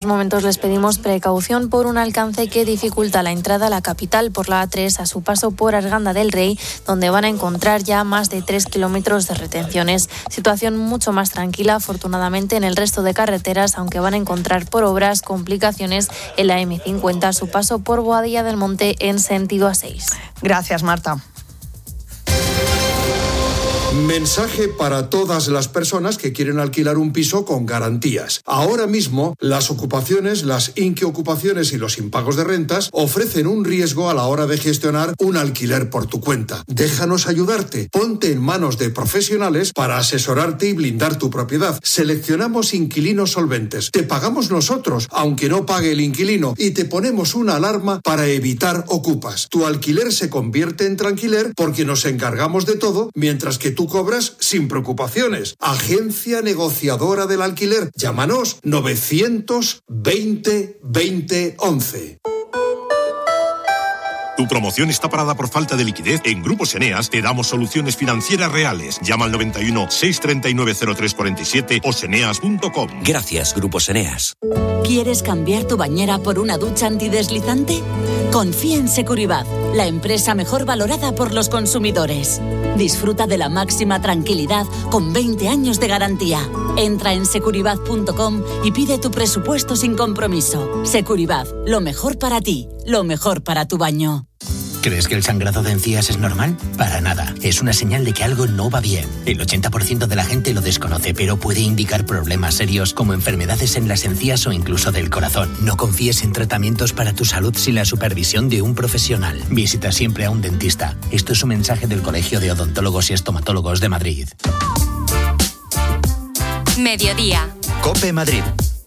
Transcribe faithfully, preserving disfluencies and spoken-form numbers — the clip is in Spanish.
estos momentos les pedimos precaución por un alcance que dificulta la entrada a la capital por la A tres a su paso por Arganda del Rey, donde van a encontrar ya más de tres kilómetros de retenciones. Situación mucho más tranquila, afortunadamente, en el resto de carreteras, aunque van a encontrar por obras complicaciones en la eme cincuenta a su paso por Boadilla del Monte en sentido A seis. Gracias, Marta. Mensaje para todas las personas que quieren alquilar un piso con garantías. Ahora mismo, las ocupaciones, las inquiocupaciones y los impagos de rentas ofrecen un riesgo a la hora de gestionar un alquiler por tu cuenta. Déjanos ayudarte. Ponte en manos de profesionales para asesorarte y blindar tu propiedad. Seleccionamos inquilinos solventes. Te pagamos nosotros, aunque no pague el inquilino, y te ponemos una alarma para evitar ocupas. Tu alquiler se convierte en tranquiler porque nos encargamos de todo, mientras que tú cobras sin preocupaciones. Agencia negociadora del alquiler. Llámanos novecientos veinte veinte once. ¿Tu promoción está parada por falta de liquidez? En Grupos Eneas te damos soluciones financieras reales. Llama al noventa y uno, seiscientos treinta y nueve, cero tres cuarenta y siete o seneas punto com. Gracias, Grupos Eneas. ¿Quieres cambiar tu bañera por una ducha antideslizante? Confía en Securibat, la empresa mejor valorada por los consumidores. Disfruta de la máxima tranquilidad con veinte años de garantía. Entra en securibat punto com y pide tu presupuesto sin compromiso. Securibat, lo mejor para ti, lo mejor para tu baño. ¿Crees que el sangrado de encías es normal? Para nada. Es una señal de que algo no va bien. El ochenta por ciento de la gente lo desconoce, pero puede indicar problemas serios como enfermedades en las encías o incluso del corazón. No confíes en tratamientos para tu salud sin la supervisión de un profesional. Visita siempre a un dentista. Esto es un mensaje del Colegio de Odontólogos y Estomatólogos de Madrid. Mediodía. COPE Madrid.